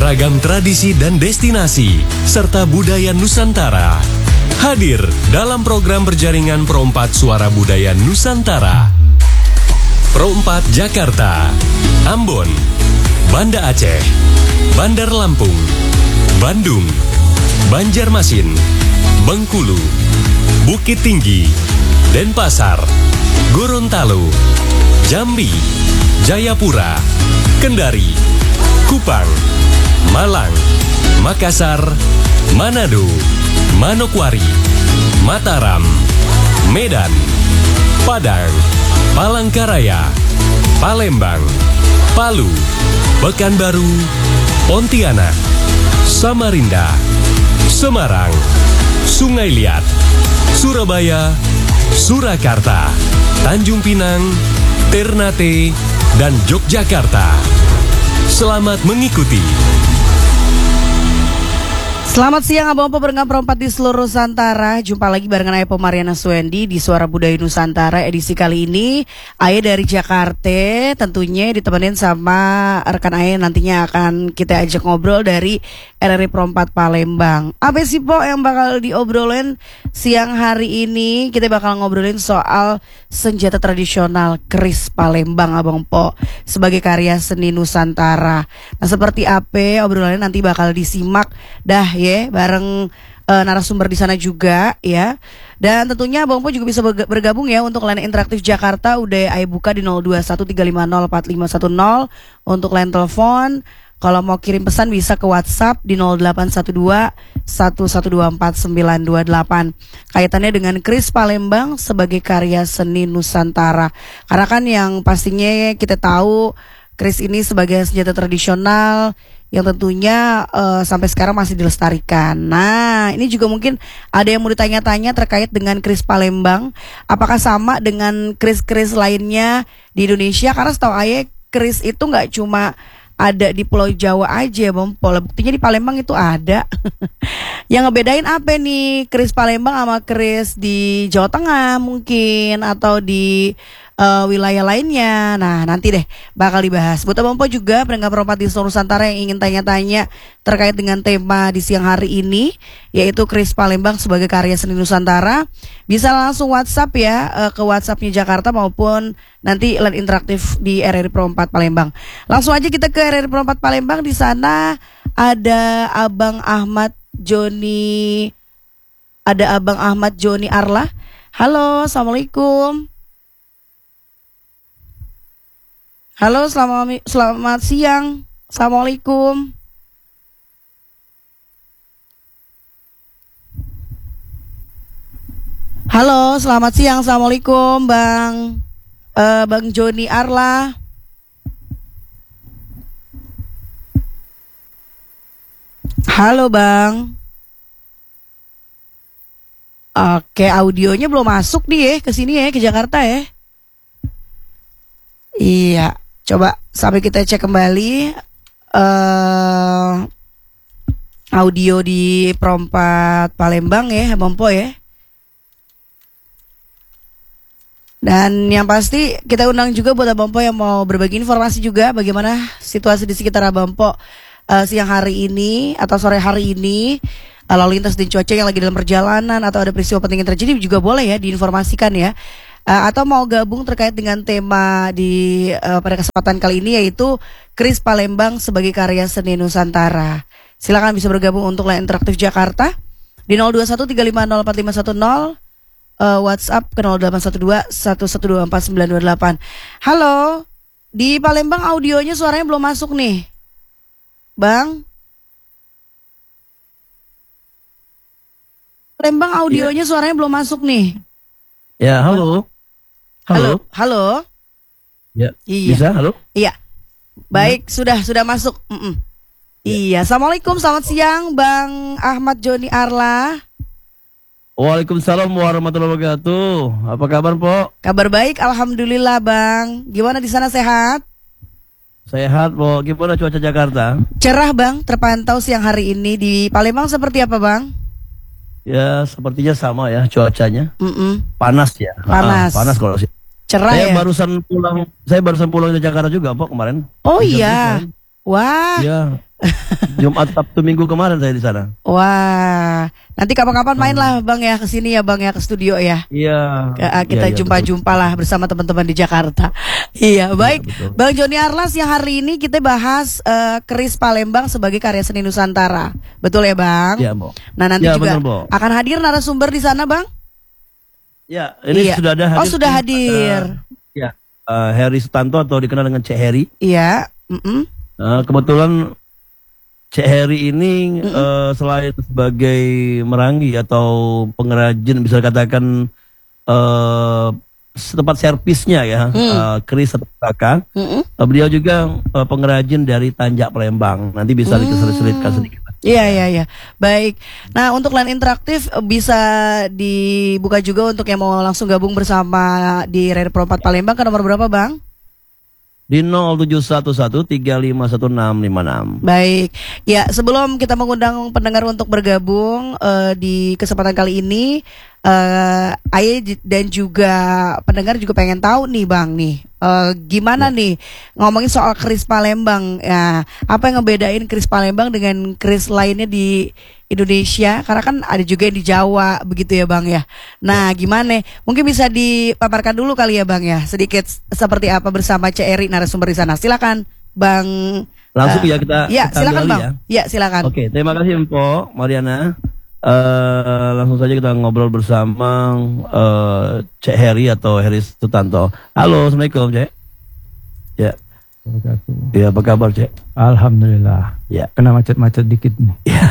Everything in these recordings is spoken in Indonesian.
beragam tradisi dan destinasi, serta budaya Nusantara. Hadir dalam program berjaringan Pro 4 Suara Budaya Nusantara. Pro 4 Jakarta, Ambon, Banda Aceh, Bandar Lampung, Bandung, Banjarmasin, Bengkulu, Bukit Tinggi, Denpasar, Gorontalo, Jambi, Jayapura, Kendari, Kupang, Malang, Makassar, Manado, Manokwari, Mataram, Medan, Padang, Palangkaraya, Palembang, Palu, Pekanbaru, Pontianak, Samarinda, Semarang, Sungai Liat, Surabaya, Surakarta, Tanjung Pinang, Ternate, dan Yogyakarta. Selamat mengikuti. Selamat siang Abang Po pendengar Pro 4 di seluruh Nusantara. Jumpa lagi barengan Ayah Mariana Suendi di Suara Budaya Nusantara edisi kali ini. Ayah dari Jakarta tentunya ditemenin sama rekan Ayah nantinya akan kita ajak ngobrol dari RRI Pro 4 Palembang. Apa sih Po yang bakal diobrolin siang hari ini? Kita bakal ngobrolin soal senjata tradisional keris Palembang Abang Po sebagai karya seni Nusantara. Nah seperti apa obrolannya nanti bakal disimak dah ya bareng narasumber di sana juga ya. Dan tentunya Bang Po juga bisa bergabung ya untuk line interaktif Jakarta. Udah Ayah buka di 0213504510 untuk line telepon. Kalau mau kirim pesan bisa ke WhatsApp di 0812-1124-928. Kaitannya dengan keris Palembang sebagai karya seni Nusantara. Karena kan yang pastinya kita tahu keris ini sebagai senjata tradisional yang tentunya sampai sekarang masih dilestarikan. Nah, ini juga mungkin ada yang mau ditanya-tanya terkait dengan keris Palembang. Apakah sama dengan keris-keris lainnya di Indonesia? Karena setahu Ayah keris itu nggak cuma ada di Pulau Jawa aja, Bang Po. Buktinya di Palembang itu ada. Yang ngebedain apa nih keris Palembang sama keris di Jawa Tengah mungkin atau di wilayah lainnya. Nah nanti deh bakal dibahas. Buat Bang Po juga pendengar Pro 4 di seluruh Nusantara yang ingin tanya-tanya terkait dengan tema di siang hari ini, yaitu keris Palembang sebagai karya seni Nusantara, bisa langsung WhatsApp ya ke WhatsAppnya Jakarta maupun nanti line interaktif di RRI Pro 4 Palembang. Langsung aja kita ke RRI Pro 4 Palembang. Di sana ada Abang Ahmad Joni Arla. Halo, assalamualaikum. Halo, selamat siang. Assalamualaikum. Halo, selamat siang. Assalamualaikum, Bang Joni Arla. Halo, Bang. Oke, audionya belum masuk nih ya ke sini ya, ke Jakarta ya. Iya. Coba sampai kita cek kembali audio di Pro 4 Palembang ya, Bang Po ya. Dan yang pasti kita undang juga buat Abang Po yang mau berbagi informasi juga bagaimana situasi di sekitar Abang Po siang hari ini atau sore hari ini, lalu lintas dan cuaca yang lagi dalam perjalanan atau ada peristiwa penting yang terjadi juga boleh ya diinformasikan ya. Atau mau gabung terkait dengan tema di pada kesempatan kali ini yaitu keris Palembang sebagai karya seni Nusantara. Silakan bisa bergabung untuk line interaktif Jakarta di 0213504510, WhatsApp ke 0812-1124-928. Halo, di Palembang audionya suaranya belum masuk nih, Bang. Palembang audionya suaranya belum masuk nih. Ya, halo. Halo. Ya, iya. Bisa, halo? Iya. Baik, sudah masuk. Ya. Iya, assalamualaikum, selamat siang, Bang Ahmad Joni Arla. Waalaikumsalam warahmatullahi wabarakatuh. Apa kabar, Po? Kabar baik, alhamdulillah, Bang. Gimana di sana, sehat? Sehat, Po. Gimana cuaca Jakarta? Cerah, Bang. Terpantau siang hari ini. Di Palembang seperti apa, Bang? Ya, sepertinya sama ya cuacanya. Panas ya. Panas. Panas kalau sih. Cerah saya ya? Saya barusan pulang dari Jakarta juga, Po, kemarin. Oh iya. Wah. Ya. Jumat, Sabtu, Minggu kemarin saya di sana. Wah, nanti kapan-kapan main lah Bang ya ke sini ya Bang ya, ke studio ya. Iya. Kita jumpa-jumpa lah bersama teman-teman di Jakarta. Iya, baik. Betul. Bang Joni Arlas, yang hari ini kita bahas keris Palembang sebagai karya seni Nusantara. Betul ya Bang? Iya, Bo. Nah, nanti Ya, juga betul, Bo. akan hadir narasumber di sana Bang? Ya, ini Iya. sudah ada hadir. Oh, sudah hadir. Ya, Heri Sutanto atau dikenal dengan Cek Heri. Iya. Kebetulan Cek Heri ini selain sebagai merangi atau pengrajin, bisa katakan tempat servisnya ya, keris atau pusaka. Beliau juga pengrajin dari Tanjak Palembang. Nanti bisa dikeselit-selitkan sedikit. Iya. Baik. Nah, untuk line interaktif bisa dibuka juga untuk yang mau langsung gabung bersama di Radio Pro 4 Palembang ke nomor berapa Bang? Di 0711-351-656. Baik, ya sebelum kita mengundang pendengar untuk bergabung di kesempatan kali ini, Aye dan juga pendengar juga pengen tahu nih Bang nih, gimana nih ngomongin soal keris Palembang ya, apa yang ngebedain keris Palembang dengan keris lainnya di Indonesia, karena kan ada juga yang di Jawa begitu ya Bang ya. Nah gimana, mungkin bisa dipaparkan dulu kali ya Bang ya, sedikit seperti apa bersama Cek Eri narasumber di sana. Silakan Bang. Langsung ya kita silakan gali Bang. Ya silakan. Oke, terima kasih Mpok Mariana. Langsung saja kita ngobrol bersama Cek Heri atau Heri Sutanto. Halo, Assalamualaikum Cek. Ya. Ya, apa kabar Cek? Alhamdulillah. Ya. Kena macet-macet dikit nih.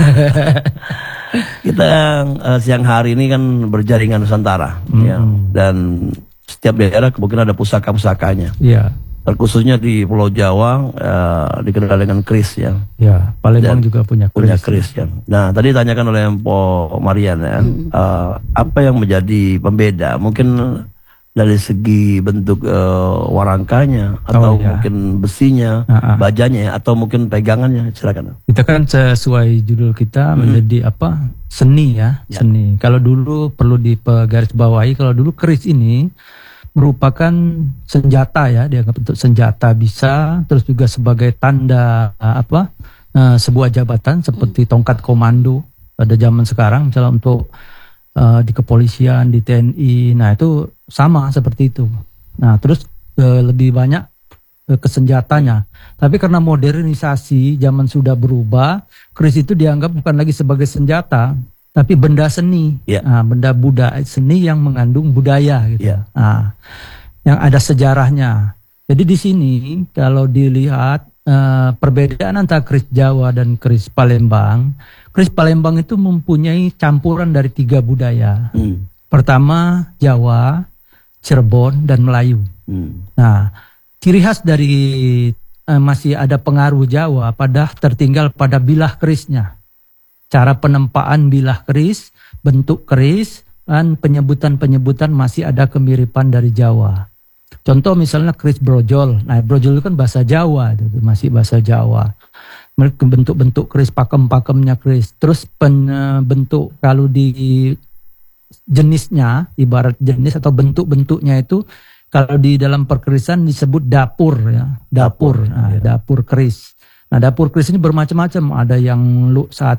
Kita siang hari ini kan berjaringan Nusantara, ya. Dan setiap daerah kemungkinan ada pusaka-pusakanya. Iya. Terkhususnya di Pulau Jawa dikenal dengan keris ya. Ya, Palembang Dan juga punya keris ya. Nah, tadi ditanyakan oleh Mpok Marian ya, apa yang menjadi pembeda? Mungkin dari segi bentuk warangkanya atau mungkin besinya, bajanya atau mungkin pegangannya, silakan. Kita kan sesuai judul kita menjadi apa? Seni ya, seni. Kalau dulu perlu digarisbawahi, kalau dulu keris ini merupakan senjata ya, dianggap untuk senjata bisa, terus juga sebagai tanda sebuah jabatan seperti tongkat komando pada zaman sekarang, misalnya untuk di kepolisian, di TNI, nah itu sama seperti itu. Nah terus lebih banyak ke senjatanya. Tapi karena modernisasi zaman sudah berubah, keris itu dianggap bukan lagi sebagai senjata, tapi benda seni, benda budaya seni yang mengandung budaya gitu. Nah, yang ada sejarahnya. Jadi di sini kalau dilihat perbedaan antara keris Jawa dan keris Palembang itu mempunyai campuran dari 3 budaya. Pertama Jawa, Cirebon, dan Melayu. Nah, ciri khas dari masih ada pengaruh Jawa tertinggal pada bilah kerisnya. Cara penempaan bilah keris, bentuk keris, dan penyebutan-penyebutan masih ada kemiripan dari Jawa. Contoh misalnya keris brojol. Nah, brojol itu kan bahasa Jawa, itu masih bahasa Jawa. Bentuk-bentuk keris, pakem-pakemnya keris. Terus bentuk kalau di jenisnya, ibarat jenis atau bentuk-bentuknya itu, kalau di dalam perkerisan disebut dapur ya, dapur. Nah, dapur keris. Nah, dapur keris ini bermacam-macam. Ada yang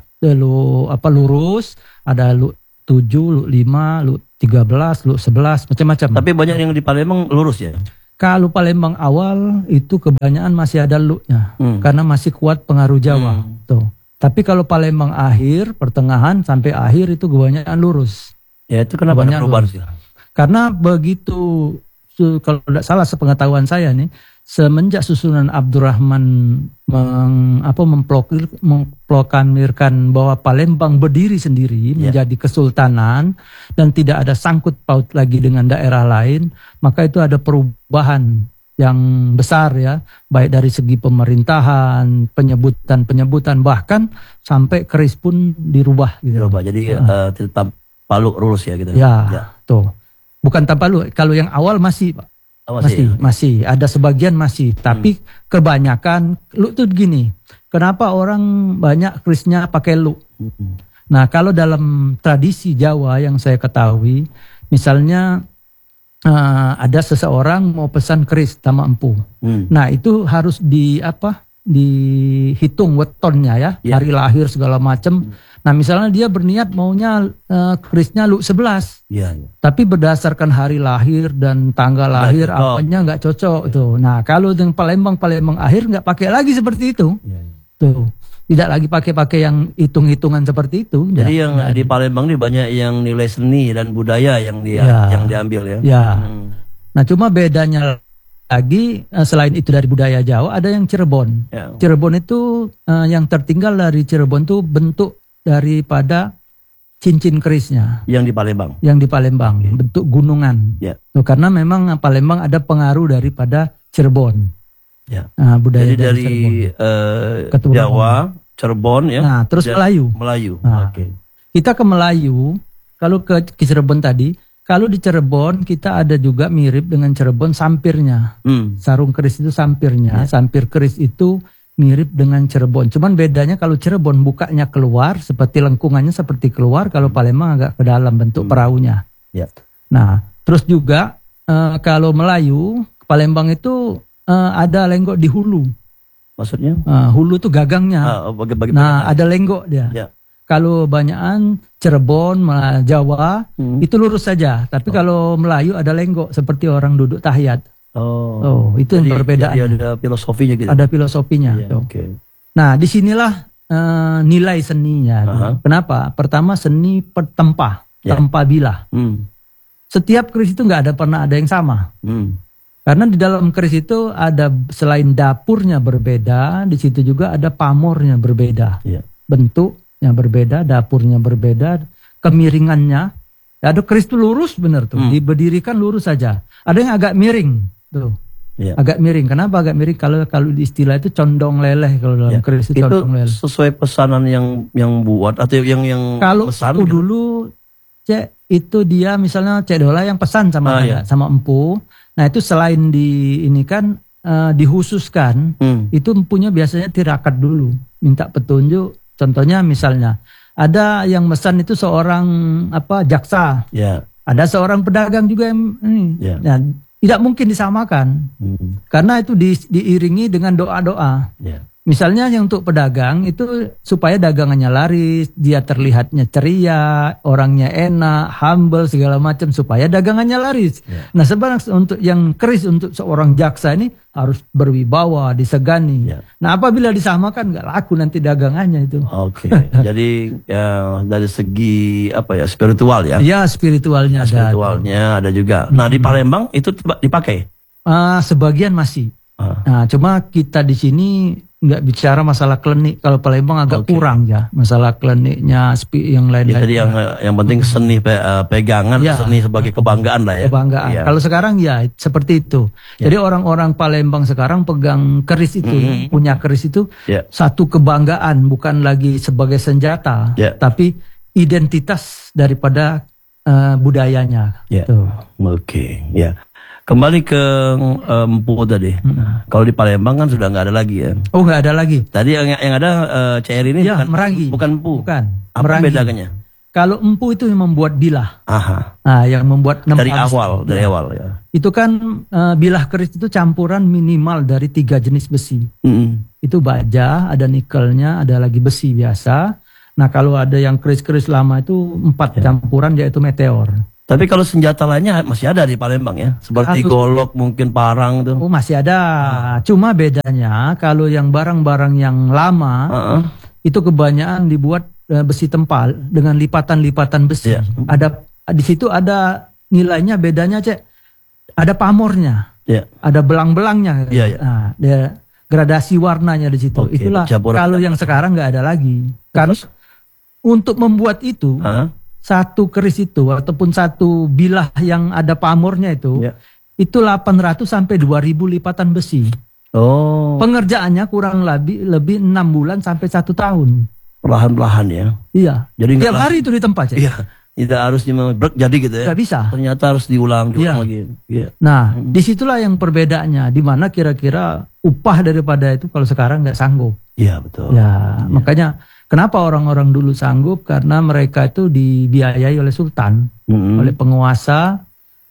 lurus, ada lu 7, lu 5, lu 13, lu 11, macam-macam. Tapi banyak yang di Palembang lurus ya. Kalau Palembang awal itu kebanyakan masih ada lu-nya, karena masih kuat pengaruh Jawa. Tuh. Tapi kalau Palembang akhir, pertengahan sampai akhir itu kebanyakan lurus. Ya itu kenapa ada perubahan sih? Karena begitu, kalau tidak salah sepengetahuan saya nih, semenjak susunan Abdurrahman memproklamirkan bahwa Palembang berdiri sendiri menjadi kesultanan dan tidak ada sangkut paut lagi dengan daerah lain, maka itu ada perubahan yang besar ya, baik dari segi pemerintahan, penyebutan, bahkan sampai keris pun dirubah gitu. Dirubah, jadi tetap paluk lurus ya gitu. Ya. Tuh. Bukan tanpa lu, kalau yang awal masih Pak. Masih ada sebagian masih, tapi kebanyakan lu tuh gini. Kenapa orang banyak kerisnya pakai lu? Nah, kalau dalam tradisi Jawa yang saya ketahui, misalnya ada seseorang mau pesan keris sama empu. Nah, itu harus dihitung wetonnya ya, hari lahir segala macam. Nah misalnya dia berniat maunya kerisnya lu 11, tapi berdasarkan hari lahir dan tanggal lahir apanya nggak cocok tuh. Nah kalau dengan Palembang akhir nggak pakai lagi seperti itu, tuh tidak lagi pakai yang hitung-hitungan seperti itu. Jadi yang di Palembang ini banyak yang nilai seni dan budaya yang yang diambil ya. Nah cuma bedanya lagi selain itu dari budaya Jawa ada yang Cirebon. Cirebon itu yang tertinggal dari Cirebon itu bentuk daripada cincin kerisnya. Yang di Palembang. Bentuk gunungan. Tuh, karena memang Palembang ada pengaruh daripada Cirebon. Nah, budaya jadi dari Jawa, Cirebon ya. Nah, terus Melayu. Nah, kita ke Melayu, kalau ke Cirebon tadi, kalau di Cirebon kita ada juga mirip dengan Cirebon sampirnya. Sarung keris itu sampirnya, sampir keris itu mirip dengan Cirebon. Cuman bedanya kalau Cirebon bukanya keluar, seperti lengkungannya seperti keluar, kalau Palembang agak ke dalam bentuk perahunya. Nah, terus juga kalau Melayu, Palembang itu ada lenggok di hulu. Maksudnya? Hulu itu gagangnya. Ada lenggok dia. Kalau banyakan Cirebon, Jawa, itu lurus saja. Tapi kalau Melayu ada lenggok, seperti orang duduk tahiyat. Itu yang berbeda. Ada filosofinya gitu. Ada filosofinya. Nah, disinilah nilai seninya. Kenapa? Pertama seni tempa bilah. Setiap keris itu nggak pernah ada yang sama. Karena di dalam keris itu ada selain dapurnya berbeda, di situ juga ada pamornya berbeda. Bentuknya berbeda, dapurnya berbeda, kemiringannya. Ada keris itu lurus benar tuh, diberdirikan lurus saja. Ada yang agak miring. Tuh, agak miring. Kenapa agak miring? Kalau di istilah itu condong leleh kalau dalam keris itu condong leleh. Sesuai pesanan yang buat atau yang kalau pesan gitu? Dulu Cek itu dia misalnya Cek Dola yang pesan sama sama empu. Nah itu selain ini kan dihususkan, itu empunya biasanya tirakat dulu, minta petunjuk. Contohnya misalnya ada yang mesan itu seorang jaksa. Ada seorang pedagang juga yang Nah, tidak mungkin disamakan karena itu diiringi dengan doa-doa. Misalnya yang untuk pedagang itu supaya dagangannya laris, dia terlihatnya ceria, orangnya enak, humble segala macam supaya dagangannya laris. Nah sebenarnya untuk yang keris untuk seorang jaksa ini harus berwibawa, disegani. Nah apabila disamakan nggak laku nanti dagangannya itu. Jadi dari segi spiritual ya? Ya spiritualnya ada juga. Nah di Palembang itu dipakai? Sebagian masih. Nah cuma kita di sini nggak bicara masalah klinik. Kalau Palembang agak kurang ya masalah kliniknya, yang lain-lain. Jadi yang penting seni pegangan, seni sebagai kebanggaan lah ya. Kebanggaan. Kalau sekarang ya seperti itu. Jadi orang-orang Palembang sekarang pegang keris itu, punya keris itu satu kebanggaan, bukan lagi sebagai senjata, tapi identitas daripada budayanya. Kembali ke empu tadi. Kalau di Palembang kan sudah nggak ada lagi ya. Oh nggak ada lagi. Tadi yang ada CR ini merangi. Bukan empu. Bukan. Apa merangi. bedanya? Kalau empu itu yang membuat bilah. Yang membuat dari awal ya. Itu kan bilah keris itu campuran minimal dari 3 jenis besi. Itu baja, ada nikelnya, ada lagi besi biasa. Nah kalau ada yang keris-keris lama itu 4 campuran yaitu meteor. Tapi kalau senjata lainnya masih ada di Palembang ya? Seperti golok, mungkin parang tuh. Oh masih ada. Cuma bedanya kalau yang barang-barang yang lama itu kebanyakan dibuat besi tempal dengan lipatan-lipatan besi. Ada di situ ada nilainya bedanya Cek. Ada pamornya. Ada belang-belangnya. Nah, ada gradasi warnanya di situ. Itulah kalau yang sekarang nggak ada lagi. Karena untuk membuat itu satu keris itu ataupun satu bilah yang ada pamornya itu 800 sampai 2000 lipatan besi. Pengerjaannya kurang lebih 6 bulan sampai 1 tahun. Perlahan-lahan ya. Iya. Jadi tiap hari itu di tempat ya. Tidak harus jadi gitu ya. Tidak bisa. Ternyata harus diulang lagi. Nah, disitulah yang perbedaannya. Di mana kira-kira upah daripada itu kalau sekarang nggak sanggup. Iya betul. Makanya kenapa orang-orang dulu sanggup? Karena mereka itu dibiayai oleh sultan, oleh penguasa.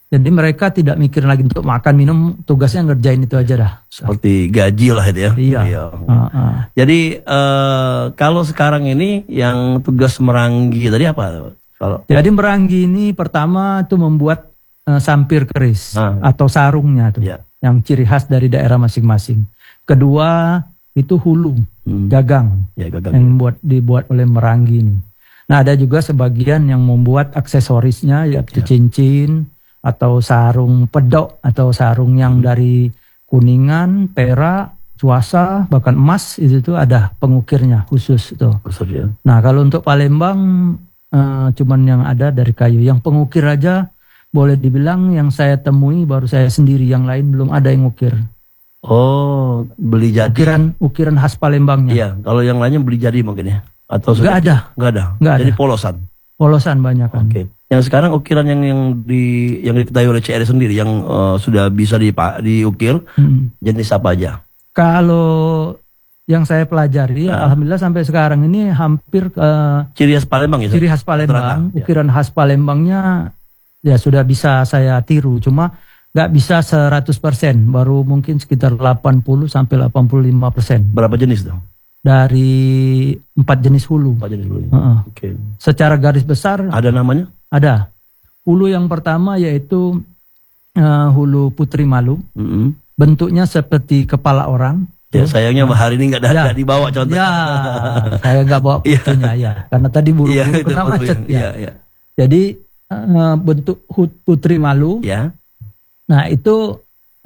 Jadi mereka tidak mikir lagi untuk makan minum, tugasnya ngerjain itu aja dah. Seperti gaji lah itu ya. Iya. Jadi kalau sekarang ini yang tugas meranggi tadi apa? Jadi meranggi ini pertama itu membuat sampir keris atau sarungnya tuh, yang ciri khas dari daerah masing-masing. Kedua itu hulu, gagang, yang dibuat oleh meranggi ini. Nah ada juga sebagian yang membuat aksesorisnya, yaitu cincin atau sarung pedok atau sarung yang dari kuningan, perak, cuasa, bahkan emas itu tuh ada pengukirnya khusus itu. Nah kalau untuk Palembang cuman yang ada dari kayu. Yang pengukir aja boleh dibilang yang saya temui baru saya sendiri, yang lain belum ada yang ukir. Oh, beli jadi. Ukiran khas Palembangnya. Iya, kalau yang lainnya beli jadi mungkin ya. Atau nggak ada. Jadi polosan. Polosan banyak kan. Oke. Yang sekarang ukiran yang diketahui oleh CR sendiri yang sudah bisa diukir jenis apa aja? Kalau yang saya pelajari, alhamdulillah sampai sekarang ini hampir ciri khas Palembang ya. Ciri khas Palembang, ukiran khas Palembangnya ya sudah bisa saya tiru, cuma nggak bisa 100%, baru mungkin sekitar 80 sampai 85%. Berapa jenis dong? Dari 4 jenis hulu. 4 jenis hulu. Oke. Secara garis besar ada namanya? Ada. Hulu yang pertama yaitu hulu Putri Malu. Bentuknya seperti kepala orang. Ya, sayangnya hari ini nggak dibawa contohnya. Ya, saya nggak bawa fotonya ya, karena tadi buru-buru kena macet ya. Jadi bentuk Putri Malu. Ya. Nah itu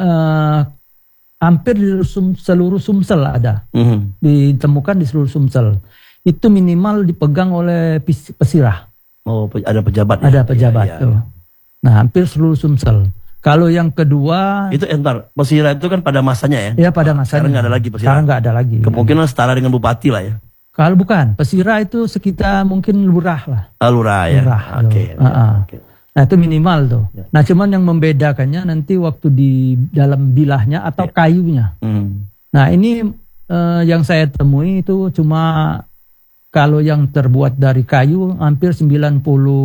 hampir di seluruh Sumsel ada, ditemukan di seluruh Sumsel. Itu minimal dipegang oleh pesirah. Oh, ada pejabat. Ada pejabat. Tuh. Nah, hampir seluruh Sumsel. Kalau yang kedua itu pesirah itu kan pada masanya ya? Iya pada masanya. Sekarang nggak ada lagi pesirah. Sekarang nggak ada lagi. Kemungkinan setara dengan bupati lah ya. Kalau bukan, pesirah itu sekitar mungkin lurah lah. Lurah ya. Oke. Nah itu minimal tuh. Nah cuman yang membedakannya nanti waktu di dalam bilahnya atau kayunya. Nah ini yang saya temui itu cuma kalau yang terbuat dari kayu hampir 90%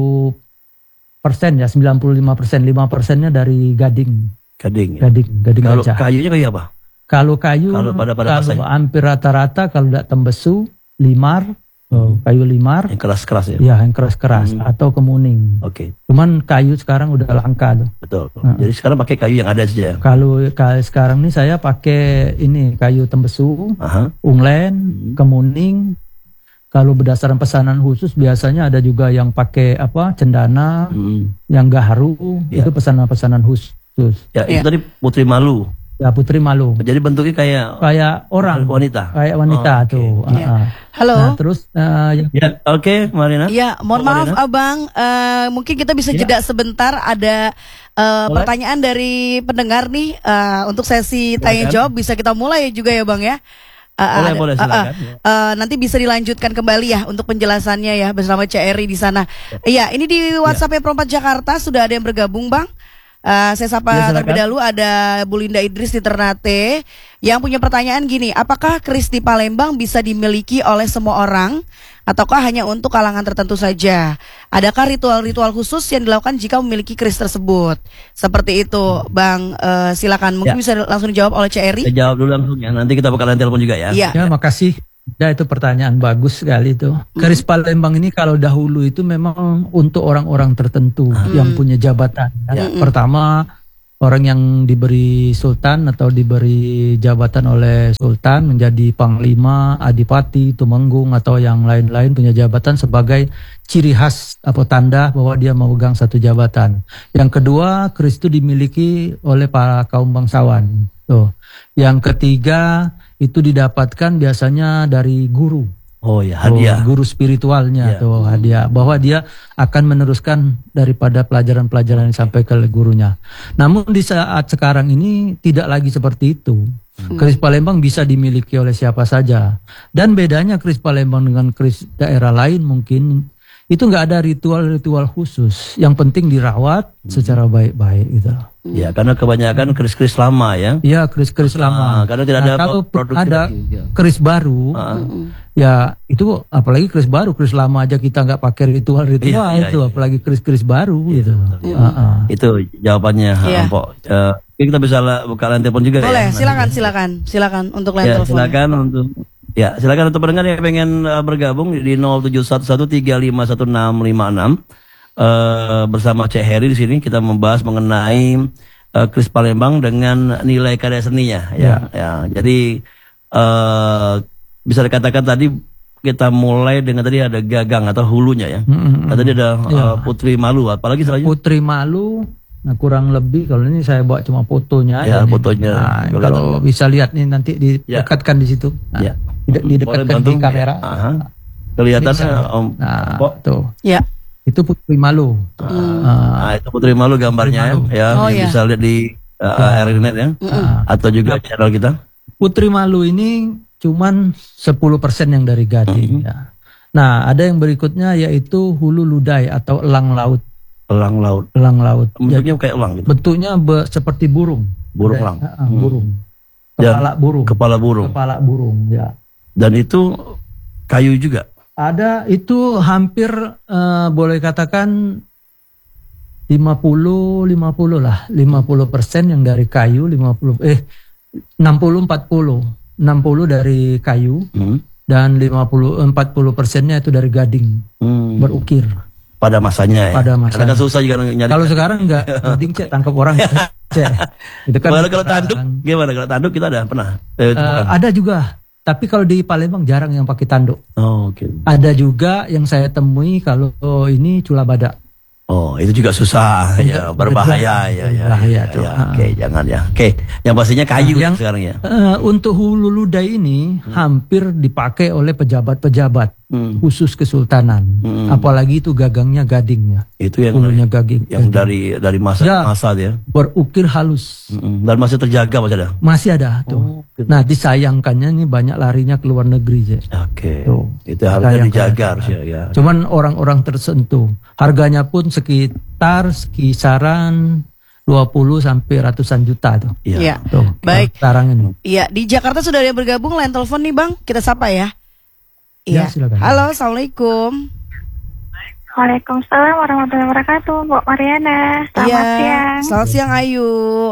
ya, 95%, 5%-nya dari gading. Gading Kalau aja. Kayunya kayu apa? Kalau kayu, kalau hampir rata-rata kalau tidak tembesu, limar. Kayu limar yang keras-keras ya? Ya, yang keras-keras atau kemuning. Oke. Cuman kayu sekarang udah langka tuh. Betul. Jadi sekarang pakai kayu yang ada saja. Kalau sekarang nih saya pakai ini kayu tembesu, unglen, kemuning. Kalau berdasarkan pesanan khusus biasanya ada juga yang pakai cendana, yang gaharu, itu pesanan-pesanan khusus. Ya, itu tadi Putri Malu. Ya, Putri Malu. Jadi bentuknya kayak orang, wanita. Kayak wanita tuh. Halo. Nah, terus Oke, Marina. Ya, mohon maaf Abang, mungkin kita bisa jeda sebentar, ada pertanyaan dari pendengar nih untuk sesi tanya jawab, bisa kita mulai juga ya Bang ya. Boleh silakan. Nanti bisa dilanjutkan kembali ya untuk penjelasannya ya bersama CRI di sana. Iya, ini di WhatsApp Pro4 Jakarta sudah ada yang bergabung Bang. Saya sapa terlebih dahulu, ada Bu Linda Idris di Ternate yang punya pertanyaan gini, apakah keris di Palembang bisa dimiliki oleh semua orang ataukah hanya untuk kalangan tertentu saja? Adakah ritual-ritual khusus yang dilakukan jika memiliki keris tersebut? Seperti itu Bang, silakan mungkin bisa langsung dijawab oleh CRI. Saya jawab dulu langsung ya, nanti kita bakalan telepon juga ya. Ya, makasih. Ya, itu pertanyaan bagus sekali itu. Keris Palembang ini kalau dahulu itu memang untuk orang-orang tertentu yang punya jabatan. Pertama, orang yang diberi sultan atau diberi jabatan oleh sultan menjadi panglima, adipati, tumenggung atau yang lain-lain punya jabatan sebagai ciri khas atau tanda bahwa dia memegang satu jabatan. Yang kedua, keris itu dimiliki oleh para kaum bangsawan. Tuh. Yang ketiga itu didapatkan biasanya dari guru. Oh ya, hadiah. Guru spiritualnya tuh hadiah, bahwa dia akan meneruskan daripada pelajaran-pelajaran yang sampai ke gurunya. Namun di saat sekarang ini tidak lagi seperti itu. Keris Palembang bisa dimiliki oleh siapa saja. Dan bedanya keris Palembang dengan keris daerah lain mungkin itu nggak ada ritual-ritual khusus. Yang penting dirawat secara baik-baik gitu. Ya, karena kebanyakan keris-keris lama ya. Iya, keris-keris lama. Karena tidak ada kalau produksi ada lagi, ya. keris baru, ya itu apalagi keris baru, keris lama aja kita nggak pakai ritual-ritual itu, apalagi keris-keris baru gitu. Itu jawabannya, Iya. Empok. Kita bisa buka line telepon juga Boleh, ya. silakan untuk line Ya, telepon. silakan untuk pendengar yang pengen bergabung di 0711351656 bersama Cek Heri di sini kita membahas mengenai keris Palembang dengan nilai karya seninya ya. Jadi bisa dikatakan tadi kita mulai dengan tadi ada gagang atau hulunya ya. Tadi ada Putri Malu, apalagi selanjutnya Putri Malu. Nah, kurang lebih kalau ini saya bawa cuma fotonya ya, aja nih. fotonya. Nah, kalau bisa lihat nih nanti didekatkan di situ. Nah, didekatkan di kamera. Kelihatannya Om. Nah, Pok. tuh. Ya. Itu Putri Malu. Nah, itu Putri Malu gambarnya Putri Malu. ya. Oh, Yang iya. bisa lihat di Airnet ya. Atau juga channel kita. Putri Malu ini cuman 10% yang dari Gading ya. Nah, ada yang berikutnya yaitu hulu ludai atau elang laut. Elang laut. Elang laut. Bentuknya kayak elang gitu. Bentuknya seperti burung. Burung elang. Burung. Ya, Kepala burung. Kepala burung. Kepala burung ya. Dan itu kayu juga. Ada itu hampir boleh katakan 50 lah. 50% yang dari kayu, 60 40. 60 dari kayu dan 40%-nya itu dari gading. Berukir. Pada masanya ya. Pada masanya. Karena kan susah juga nyari. Kalau sekarang enggak, gading cek tangkap orang cek. Itu kan kalau tanduk gimana? Kalau tanduk kita ada pernah. ada juga. Tapi kalau di Palembang jarang yang pakai tanduk. Oh, oke. Ada juga yang saya temui kalau ini cula badak. Oh, itu juga susah ya, berbahaya ya. Berbahaya tuh. Oke, jangan ya. Oke, yang pastinya kayu yang sekarang ya. Untuk hulu ludai ini hampir dipakai oleh pejabat-pejabat khusus kesultanan. Apalagi itu gagangnya gadingnya. Itu yang hulunya gading. Yang dari masa dia. Berukir halus. Dan masih terjaga masih ada. Masih ada tuh. Nah, disayangkannya ini banyak larinya ke luar negeri. Oke. Tuh. Itu harusnya dijaga harusnya ya. Cuman orang-orang tersentuh. Harganya pun sekitar kisaran 20 sampai ratusan juta tuh. Iya. Tuh, Baik. Sekarang ini. Iya, di Jakarta sudah ada yang bergabung line telepon nih Bang. Kita sapa ya. Ya, Iya. silakan. Halo, Assalamualaikum. Waalaikumsalam warahmatullahi wabarakatuh, Bu Mariana. Selamat siang. Selamat siang Ayu.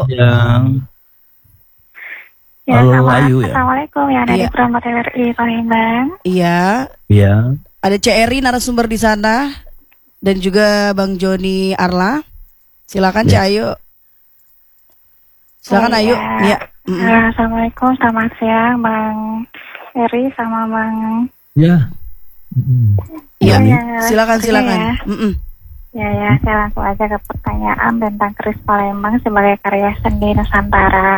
Ya, Halo, selamat. Ayu ya. Assalamualaikum ya dari Iya. Promo TWRI Palembang. Iya. Iya. Ada CRI narasumber di sana dan juga Bang Joni Arla. Silakan Cik Ayu. Silakan Oh, Ayu. iya. Iya. Assalamualaikum, selamat siang Bang Eri sama Bang. Ya. Iya. Ya, Silakan oke silakan. Ya, saya langsung aja ke pertanyaan tentang keris Palembang sebagai karya seni Nusantara.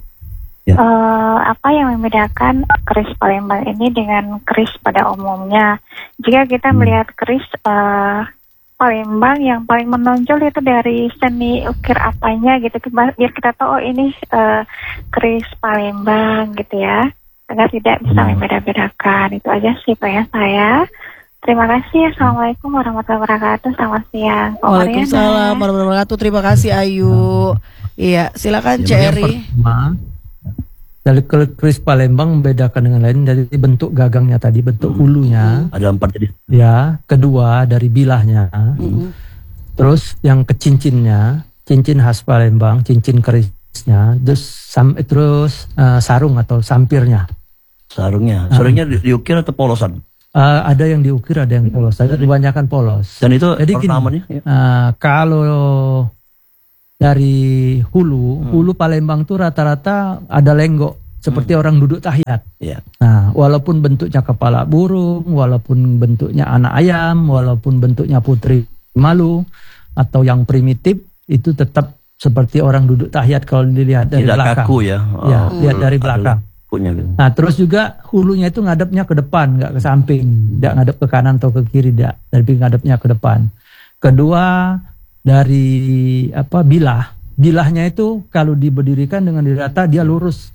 Apa yang membedakan keris Palembang ini dengan keris pada umumnya? Jika kita melihat keris Palembang yang paling menonjol itu dari seni ukir apanya gitu, biar kita tahu ini keris Palembang gitu ya, agar tidak bisa membeda-bedakan. Itu aja sih Pak saya. Terima kasih. Assalamualaikum warahmatullahi wabarakatuh. Selamat siang. Waalaikumsalam warahmatullahi wabarakatuh. Terima kasih Ayu. Iya, silakan CRI. Dari keris Palembang membedakan dengan lain dari bentuk gagangnya tadi, bentuk hulunya. Ada 4 jadi. Ya, kedua dari bilahnya. Terus yang ke cincinnya, cincin khas Palembang, cincin kerisnya, terus sarung atau sampirnya. Sarungnya diukir atau polosan? Ada yang diukir, ada yang polos. Ada kebanyakan polos. Dan itu jadi gini, ornamennya? kalau dari hulu Palembang tuh rata-rata ada lenggok seperti orang duduk tahiyat. Iya. Nah, walaupun bentuknya kepala burung, walaupun bentuknya anak ayam, walaupun bentuknya Putri Malu atau yang primitif, itu tetap seperti orang duduk tahiyat kalau dilihat dari Tidak belakang. kaku ya. Ya, lihat dari belakang. Gitu. Nah, terus juga hulunya itu ngadepnya ke depan, nggak ke samping, nggak ngadep ke kanan atau ke kiri, tapi ngadepnya ke depan. Kedua, dari bilahnya itu kalau diberdirikan dengan dirata dia lurus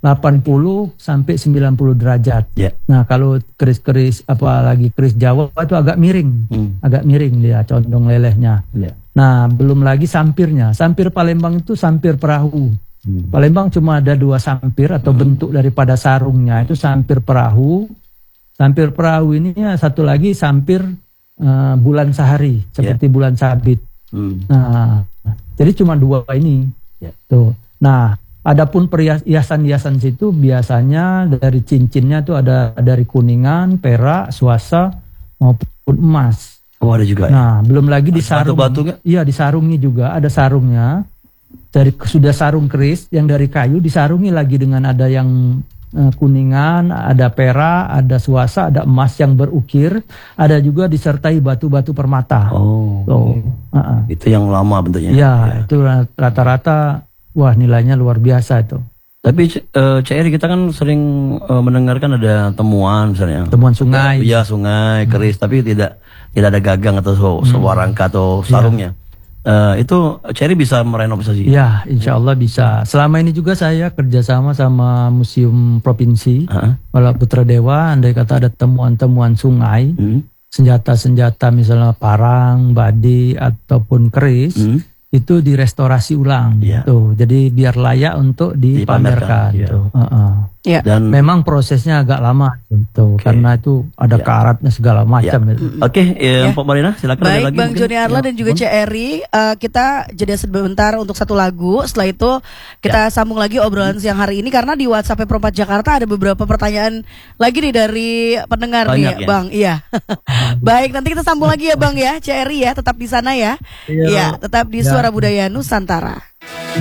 80 sampai 90 derajat. Ya. Nah, kalau keris-keris apalagi keris Jawa itu agak miring. Agak miring dia condong lelehnya. Ya. Nah, belum lagi sampirnya. Sampir Palembang itu sampir perahu. Palembang cuma ada 2 sampir atau bentuk daripada sarungnya itu sampir perahu. Sampir perahu ini satu lagi sampir bulan sehari seperti bulan sabit. Nah, jadi cuma 2 ini. Tuh. Nah, adapun hiasan-hiasan situ biasanya dari cincinnya tuh ada dari kuningan, perak, swasta maupun emas. Oh, ada juga. Nah, belum lagi di sarung. Batu-batunya? Iya, di sarungnya juga ada sarungnya. Sudah sarung keris yang dari kayu disarungi lagi dengan ada yang kuningan, ada perak, ada swasta, ada emas yang berukir, ada juga disertai batu-batu permata. Itu yang lama bentuknya. Ya, itu rata-rata wah nilainya luar biasa itu. Tapi CRI kita kan sering mendengarkan ada temuan misalnya. Temuan sungai. Iya, sungai, keris, tapi tidak ada gagang atau sewarangka atau sarungnya. Itu CRI bisa merenovasi? Ya, insya Allah bisa. Selama ini juga saya kerjasama sama Museum Provinsi Wala Putra Dewa. Andai kata ada temuan-temuan sungai, senjata-senjata misalnya parang, badi ataupun keris, itu direstorasi ulang. Tuh, jadi biar layak untuk dipamerkan. Tuh. Dan memang prosesnya agak lama gitu, karena itu ada karatnya segala macam. Oke, Pak Marina silakan. Baik, Bang Joni Arla dan juga CRI, kita jeda sebentar untuk satu lagu. Setelah itu kita sambung lagi obrolan siang hari ini karena di WhatsApp Pro4 Jakarta ada beberapa pertanyaan lagi nih dari pendengar. Banyak, nih, Bang. Iya. Baik, nanti kita sambung lagi ya, Bang ya, CRI ya, tetap di sana ya. Iya, tetap di Suara Budaya Nusantara.